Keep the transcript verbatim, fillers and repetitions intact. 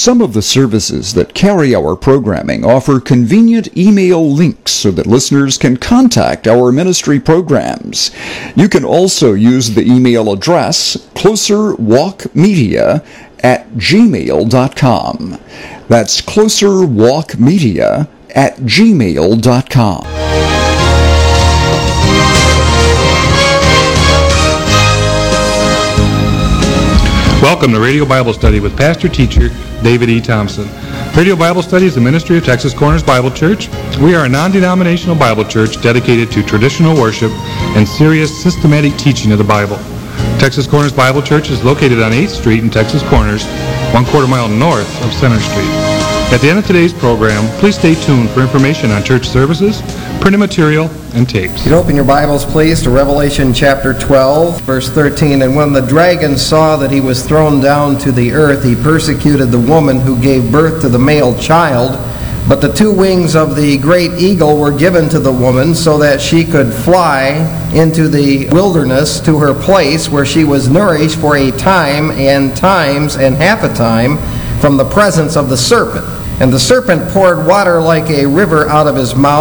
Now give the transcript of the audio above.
Some of the services that carry our programming offer convenient email links so that listeners can contact our ministry programs. You can also use the email address closerwalkmedia at gmail dot com. That's closerwalkmedia at gmail dot com. Welcome to Radio Bible Study with Pastor Teacher David E. Thompson. Radio Bible Study is the ministry of Texas Corners Bible Church. We are a non-denominational Bible church dedicated to traditional worship and serious systematic teaching of the Bible. Texas Corners Bible Church is located on eighth Street in Texas Corners, one quarter mile north of Center Street. At the end of today's program, please stay tuned for information on church services, printed material, and tapes. You'd open your Bibles, please, to Revelation chapter twelve, verse thirteen. And when the dragon saw that he was thrown down to the earth, he persecuted the woman who gave birth to the male child. But the two wings of the great eagle were given to the woman so that she could fly into the wilderness to her place where she was nourished for a time and times and half a time from the presence of the serpent. And the serpent poured water like a river out of his mouth